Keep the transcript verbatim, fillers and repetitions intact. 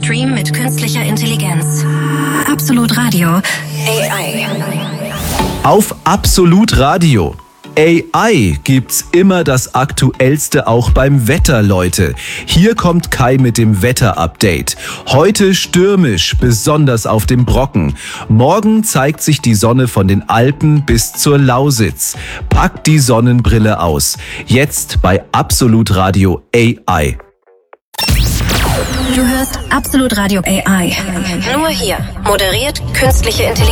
Stream mit künstlicher Intelligenz. Absolut Radio. A I. Auf Absolut Radio. A I gibt's immer das Aktuellste auch beim Wetter, Leute. Hier kommt Kai mit dem Wetter-Update. Heute stürmisch, besonders auf dem Brocken. Morgen zeigt sich die Sonne von den Alpen bis zur Lausitz. Packt die Sonnenbrille aus. Jetzt bei Absolut Radio A I. Du hörst Absolut Radio A I. Nur hier. Moderiert künstliche Intelligenz.